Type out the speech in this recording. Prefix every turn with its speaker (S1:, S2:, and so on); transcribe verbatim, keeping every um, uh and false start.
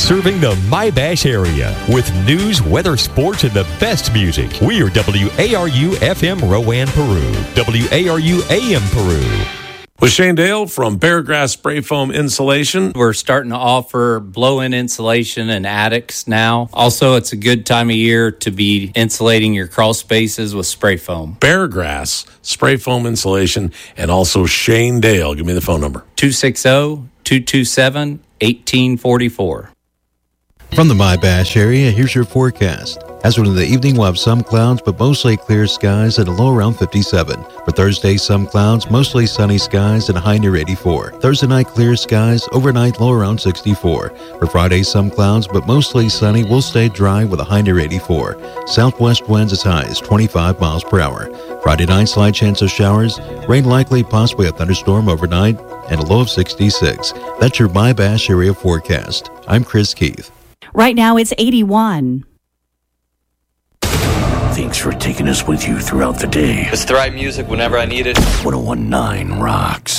S1: serving the My-Bash area with news, weather, sports, and the best music. We are W A R U F M Rowan, Peru. W A R U A M Peru.
S2: With Shane Dale from Beargrass Spray Foam Insulation.
S3: We're starting to offer blow-in insulation in attics now. Also, it's a good time of year to be insulating your crawl spaces with spray foam.
S2: Beargrass Spray Foam Insulation, and also Shane Dale. Give me the phone number.
S3: two six zero, two two seven, one eight four four.
S4: From the My-Bash area, here's your forecast. As of in the evening, we'll have some clouds, but mostly clear skies at a low around fifty-seven. For Thursday, some clouds, mostly sunny skies at a high near eighty-four. Thursday night, clear skies, overnight low around sixty-four. For Friday, some clouds, but mostly sunny, will stay dry with a high near eighty-four. Southwest winds as high as twenty-five miles per hour. Friday night, slight chance of showers, rain likely, possibly a thunderstorm overnight, and a low of sixty-six. That's your My-Bash area forecast. I'm Chris Keith.
S5: Right now, it's eighty-one.
S6: Thanks for taking us with you throughout the day.
S7: It's the right music whenever I need it.
S6: one oh one point nine rocks.